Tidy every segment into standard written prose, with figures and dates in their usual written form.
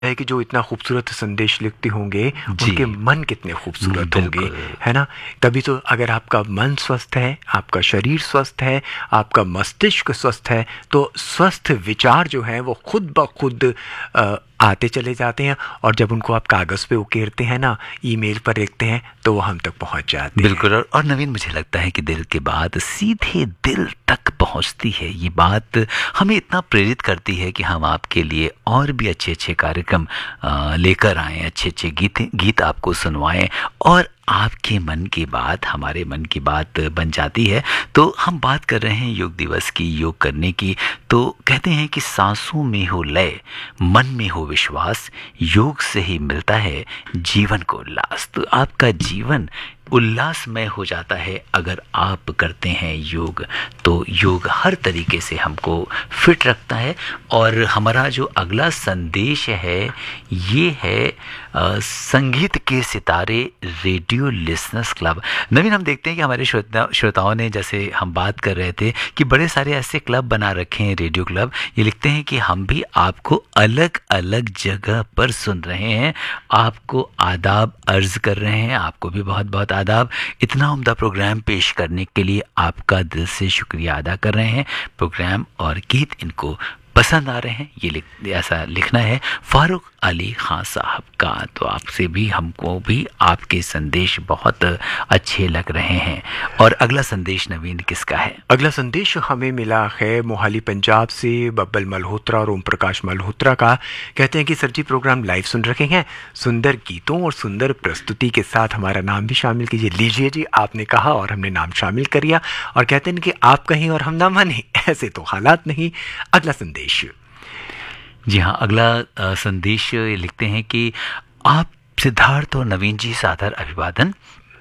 है कि जो इतना खूबसूरत संदेश लिखते होंगे जी। उनके मन कितने खूबसूरत होंगे, बिल्कुल। है ना। तभी तो अगर आपका मन स्वस्थ है, आपका शरीर स्वस्थ है, आपका मस्तिष्क स्वस्थ है, तो स्वस्थ विचार जो हैं वो खुद ब खुद आते चले जाते हैं। और जब उनको आप कागज़ पे उकेरते हैं ना, ईमेल पर लिखते हैं, तो वो हम तक पहुंच जाते हैं। बिल्कुल। और नवीन, मुझे लगता है कि दिल की बात सीधे दिल तक पहुंचती है। ये बात हमें इतना प्रेरित करती है कि हम आपके लिए और भी अच्छे अच्छे कार्यक्रम लेकर आएँ, अच्छे अच्छे गीत आपको सुनवाएं, और आपके मन की बात हमारे मन की बात बन जाती है। तो हम बात कर रहे हैं योग दिवस की, योग करने की। तो कहते हैं कि सांसों में हो लय, मन में हो विश्वास, योग से ही मिलता है जीवन को उल्लास। तो आपका जीवन उल्लासमय हो जाता है अगर आप करते हैं योग। तो योग हर तरीके से हमको फिट रखता है। और हमारा जो अगला संदेश है ये है संगीत के सितारे रेडियो लिसनर्स क्लब। नवीन, हम देखते हैं कि हमारे श्रोताओं ने, जैसे हम बात कर रहे थे कि बड़े सारे ऐसे क्लब बना रखे हैं, रेडियो क्लब। ये लिखते हैं कि हम भी आपको अलग अलग जगह पर सुन रहे हैं, आपको आदाब अर्ज कर रहे हैं। आपको भी बहुत बहुत आदाब, इतना उम्दा प्रोग्राम पेश करने के लिए आपका दिल से शुक्रिया अदा कर रहे हैं। प्रोग्राम और गीत इनको पसंद आ रहे हैं, ये ऐसा लिखना है फारूक अली खान साहब का। तो आपसे भी, हमको भी आपके संदेश बहुत अच्छे लग रहे हैं। और अगला संदेश नवीन किसका है? अगला संदेश हमें मिला है मोहाली पंजाब से बब्बल मल्होत्रा और ओम प्रकाश मल्होत्रा का। कहते हैं कि सर जी, प्रोग्राम लाइव सुन रखे हैं, सुंदर गीतों और सुंदर प्रस्तुति के साथ हमारा नाम भी शामिल कीजिए। लीजिए जी, आपने कहा और हमने नाम शामिल कर दिया। और कहते हैं कि आप कहीं और हम ना माने, ऐसे तो हालात नहीं। अगला संदेश। जी हाँ, अगला संदेश लिखते हैं कि आप सिद्धार्थ और नवीन जी, सादर अभिवादन।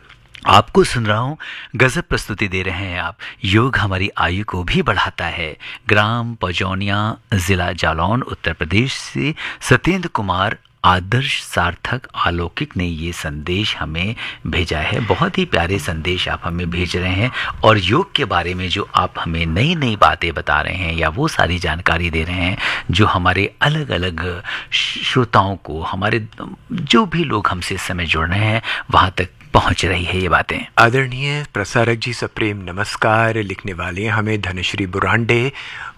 आपको सुन रहा हूँ, गजब प्रस्तुति दे रहे हैं आप। योग हमारी आयु को भी बढ़ाता है। ग्राम पजौनिया, जिला जालौन, उत्तर प्रदेश से सत्येंद्र कुमार आदर्श सार्थक अलौकिक ने ये संदेश हमें भेजा है। बहुत ही प्यारे संदेश आप हमें भेज रहे हैं। और योग के बारे में जो आप हमें नई नई बातें बता रहे हैं, या वो सारी जानकारी दे रहे हैं जो हमारे अलग अलग श्रोताओं को, हमारे जो भी लोग हमसे इस समय जुड़ रहे हैं, वहाँ तक पहुंच रही है ये बातें। आदरणीय प्रसारक जी, सप्रेम नमस्कार। लिखने वाले हैं हमें धनश्री बुरांडे,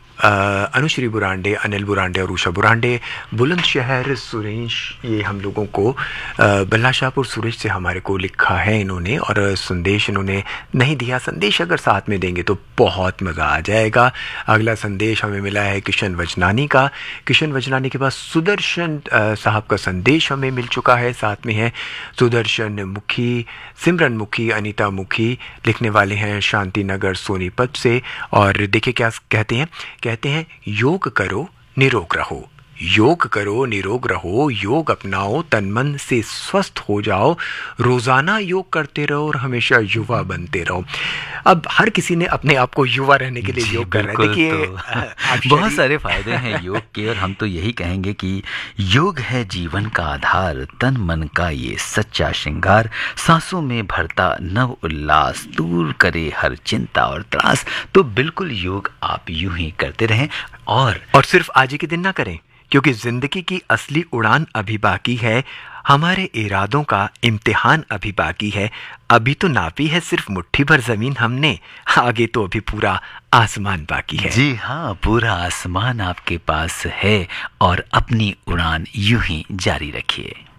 अनुश्री बुरांडे, अनिल बुरांडे और उषा बुरांडे, बुलंदशहर सुरेश। ये हम लोगों को बल्लाशाहपुर सुरेश से हमारे को लिखा है इन्होंने, और संदेश इन्होंने नहीं दिया। संदेश अगर साथ में देंगे तो बहुत मज़ा आ जाएगा। अगला संदेश हमें मिला है किशन वजनानी का। किशन वजनानी के पास सुदर्शन साहब का संदेश हमें मिल चुका है। साथ में है सुदर्शन मुखी, सिमरन मुखी, अनीता मुखी। लिखने वाले हैं शांति नगर सोनीपत से। और देखिए क्या कहते हैं, योग करो निरोग रहो, योग करो निरोग रहो, योग अपनाओ तन मन से स्वस्थ हो जाओ, रोजाना योग करते रहो और हमेशा युवा बनते रहो। अब हर किसी ने अपने आप को युवा रहने के लिए योग कर रहा है। देखिए, तो बहुत सारे फायदे हैं योग के, और हम तो यही कहेंगे कि योग है जीवन का आधार, तन मन का ये सच्चा श्रृंगार, सांसों में भरता नव उल्लास, दूर करे हर चिंता और त्रास। तो बिल्कुल योग आप यूं ही करते रहें, और सिर्फ आज ही के दिन ना करें, क्योंकि जिंदगी की असली उड़ान अभी बाकी है। हमारे इरादों का इम्तिहान अभी बाकी है। अभी तो नापी है सिर्फ मुट्ठी भर जमीन हमने, आगे तो अभी पूरा आसमान बाकी है। जी हाँ, पूरा आसमान आपके पास है, और अपनी उड़ान यूं ही जारी रखिए।